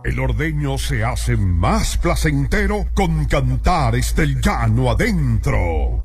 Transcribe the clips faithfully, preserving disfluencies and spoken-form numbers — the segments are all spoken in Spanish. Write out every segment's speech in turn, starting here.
El ordeño se hace más placentero con Cantares del Llano adentro.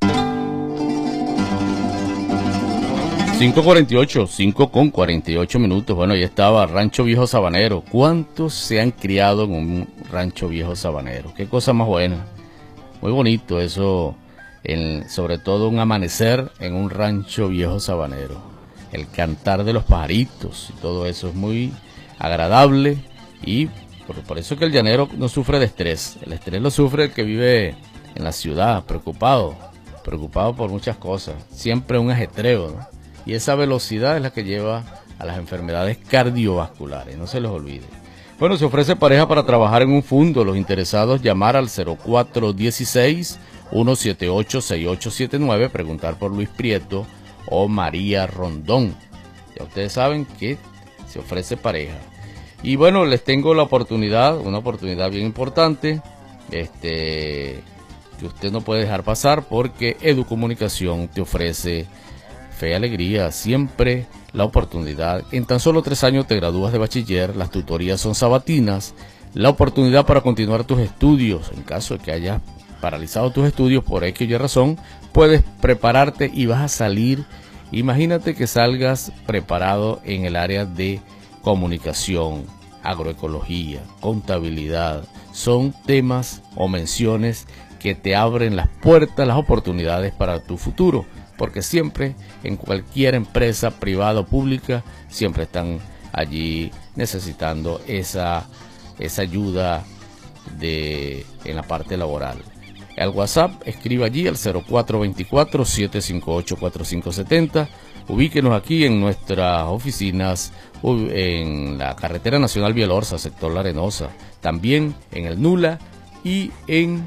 cinco cuarenta y ocho, cinco con cuarenta y ocho minutos. Bueno, ahí estaba Rancho Viejo Sabanero. ¿Cuántos se han criado en un Rancho Viejo Sabanero? Qué cosa más buena. Muy bonito eso, en, sobre todo un amanecer en un Rancho Viejo Sabanero. El cantar de los pajaritos y todo eso es muy agradable y por, por eso que el llanero no sufre de estrés. El estrés lo sufre el que vive en la ciudad, preocupado, preocupado por muchas cosas. Siempre un ajetreo, ¿no? Y esa velocidad es la que lleva a las enfermedades cardiovasculares, no se les olvide. Bueno, se ofrece pareja para trabajar en un fundo. Los interesados llamar al cero cuatro uno seis, uno siete ocho, seis ocho siete nueve, preguntar por Luis Prieto o María Rondón. Ya ustedes saben que se ofrece pareja. Y bueno, les tengo la oportunidad, una oportunidad bien importante, este, que usted no puede dejar pasar porque Educomunicación te ofrece Fe y Alegría, siempre la oportunidad. En tan solo tres años te gradúas de bachiller, las tutorías son sabatinas, la oportunidad para continuar tus estudios. En caso de que hayas paralizado tus estudios por X o Y razón, puedes prepararte y vas a salir. Imagínate que salgas preparado en el área de comunicación, agroecología, contabilidad. Son temas o menciones que te abren las puertas, las oportunidades para tu futuro. Porque siempre, en cualquier empresa privada o pública, siempre están allí necesitando esa, esa ayuda de, en la parte laboral. Al WhatsApp, escriba allí al cero cuatro dos cuatro, siete cinco ocho, cuatro cinco siete cero. Ubíquenos aquí en nuestras oficinas, en la Carretera Nacional Bielorza, sector La Arenosa. También en el Nula y en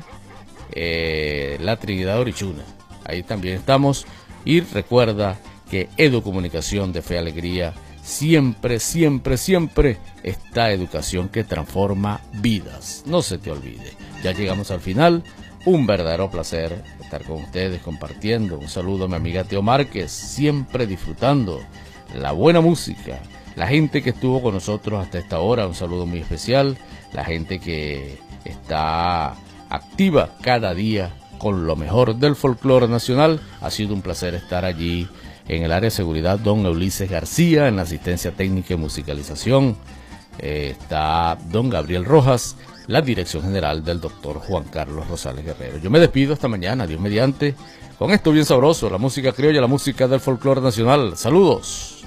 eh, la Trinidad Orichuna. Ahí también estamos. Y recuerda que Educomunicación de Fe y Alegría siempre, siempre, siempre está educación que transforma vidas. No se te olvide. Ya llegamos al final. Un verdadero placer estar con ustedes compartiendo. Un saludo a mi amiga Teo Márquez, siempre disfrutando la buena música. La gente que estuvo con nosotros hasta esta hora, un saludo muy especial. La gente que está activa cada día con lo mejor del folclore nacional. Ha sido un placer estar allí en el área de seguridad, don Ulises García, en la asistencia técnica y musicalización. Eh, está don Gabriel Rojas, la dirección general del doctor Juan Carlos Rosales Guerrero. Yo me despido hasta mañana, Dios mediante, con esto bien sabroso, la música criolla, la música del folclore nacional. Saludos.